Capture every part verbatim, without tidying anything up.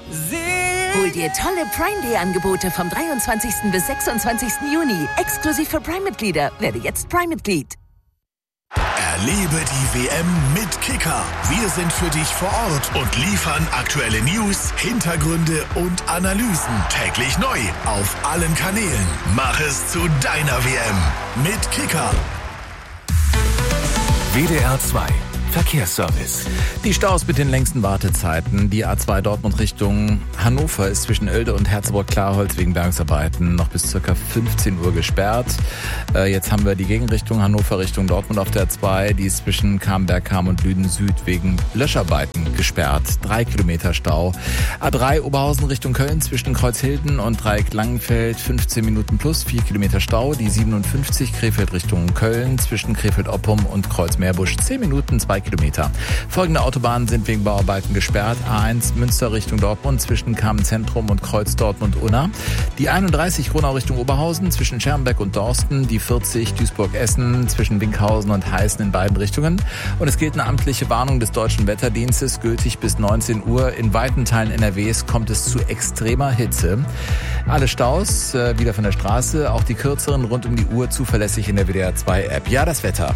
Hol dir tolle Prime-Day-Angebote vom dreiundzwanzigsten bis sechsundzwanzigsten Juni. Exklusiv für Prime-Mitglieder. Werde jetzt Prime-Mitglied. Erlebe die W M mit Kicker. Wir sind für dich vor Ort und liefern aktuelle News, Hintergründe und Analysen. Täglich neu auf allen Kanälen. Mach es zu deiner W M mit Kicker. W D R zwei Verkehrsservice. Die Staus mit den längsten Wartezeiten. Die A zwei Dortmund Richtung Hannover ist zwischen Oelde und Herzogenburg-Klarholz wegen Bergungsarbeiten noch bis ca. fünfzehn Uhr gesperrt. Äh, jetzt haben wir die Gegenrichtung Hannover Richtung Dortmund auf der A zwei. Die ist zwischen Kamberg-Kam und Lüden Süd wegen Löscharbeiten gesperrt. Drei Kilometer Stau. A drei Oberhausen Richtung Köln zwischen Kreuzhilden und Dreieck Langenfeld. fünfzehn Minuten plus, vier Kilometer Stau. Die siebenundfünfzig Krefeld Richtung Köln zwischen Krefeld-Oppum und Kreuz-Meerbusch. zehn Minuten, zwei Kilometer. Folgende Autobahnen sind wegen Bauarbeiten gesperrt. A eins Münster Richtung Dortmund zwischen Kamen-Zentrum und Kreuz Dortmund-Unna. Die einunddreißig Gronau Richtung Oberhausen zwischen Schermbeck und Dorsten. Die vierzig Duisburg-Essen zwischen Winkhausen und Heißen in beiden Richtungen. Und es gilt eine amtliche Warnung des Deutschen Wetterdienstes, gültig bis neunzehn Uhr. In weiten Teilen N R Ws kommt es zu extremer Hitze. Alle Staus äh, wieder von der Straße, auch die kürzeren rund um die Uhr zuverlässig in der W D R zwei App. Ja, das Wetter.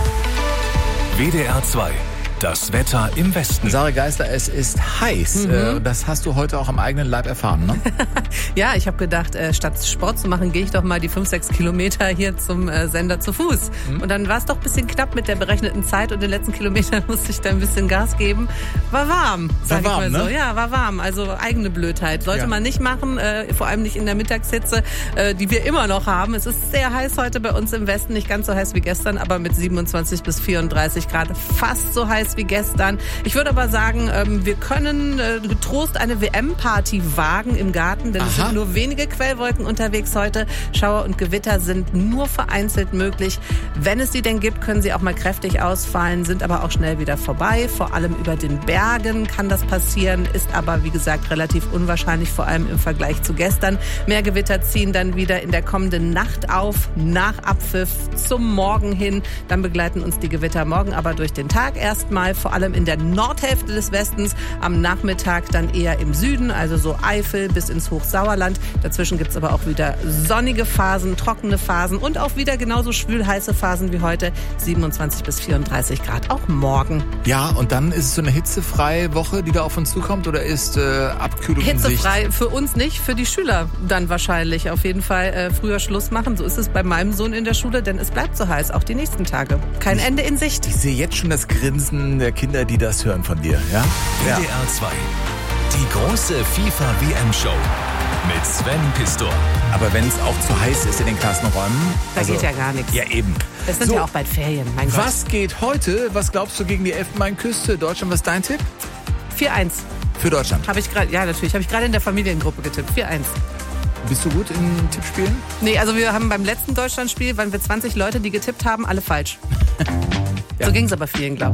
W D R zwei. Das Wetter im Westen. Sarah Geisler, es ist heiß. Mhm. Das hast du heute auch am eigenen Leib erfahren, ne? Ja, ich habe gedacht, statt Sport zu machen, gehe ich doch mal die fünf, sechs Kilometer hier zum Sender zu Fuß. Mhm. Und dann war es doch ein bisschen knapp mit der berechneten Zeit und den letzten Kilometern musste ich da ein bisschen Gas geben. War warm, sag war warm, ich mal so. Ne? Ja, war warm. Also eigene Blödheit. Sollte ja. man nicht machen, äh, vor allem nicht in der Mittagshitze, äh, die wir immer noch haben. Es ist sehr heiß heute bei uns im Westen, nicht ganz so heiß wie gestern, aber mit siebenundzwanzig bis vierunddreißig Grad fast so heiß wie gestern. Ich würde aber sagen, wir können getrost eine W M-Party wagen im Garten, denn Aha. es sind nur wenige Quellwolken unterwegs heute. Schauer und Gewitter sind nur vereinzelt möglich. Wenn es sie denn gibt, können sie auch mal kräftig ausfallen, sind aber auch schnell wieder vorbei. Vor allem über den Bergen kann das passieren, ist aber, wie gesagt, relativ unwahrscheinlich, vor allem im Vergleich zu gestern. Mehr Gewitter ziehen dann wieder in der kommenden Nacht auf, nach Abpfiff zum Morgen hin. Dann begleiten uns die Gewitter morgen aber durch den Tag erstmal. Vor allem in der Nordhälfte des Westens, am Nachmittag dann eher im Süden, also so Eifel bis ins Hochsauerland. Dazwischen gibt es aber auch wieder sonnige Phasen, trockene Phasen und auch wieder genauso schwül-heiße Phasen wie heute, siebenundzwanzig bis vierunddreißig Grad, auch morgen. Ja, und dann ist es so eine hitzefreie Woche, die da auf uns zukommt, oder ist äh, Abkühlung in Sicht? Hitzefrei für uns nicht, für die Schüler dann wahrscheinlich. Auf jeden Fall äh, früher Schluss machen, so ist es bei meinem Sohn in der Schule, denn es bleibt so heiß, auch die nächsten Tage. Kein ich, Ende in Sicht. Ich sehe jetzt schon das Grinsen der Kinder, die das hören von dir, ja? W D R zwei. Die große FIFA-W M-Show mit Sven Pistor. Aber wenn es auch zu heiß ist in den Klassenräumen... Da also, geht ja gar nichts. Ja, eben. Es sind so, ja auch bald Ferien, mein Gott. Was geht heute? Was glaubst du gegen die Elfenbeinküste? Deutschland, was ist dein Tipp? vier eins. Für Deutschland? Habe ich gerade, ja natürlich, habe ich gerade in der Familiengruppe getippt. vier eins. Bist du gut in Tippspielen? Nee, also wir haben beim letzten Deutschlandspiel, waren wir zwanzig Leute, die getippt haben, alle falsch. Ja. So ging es aber vielen, glaube ich.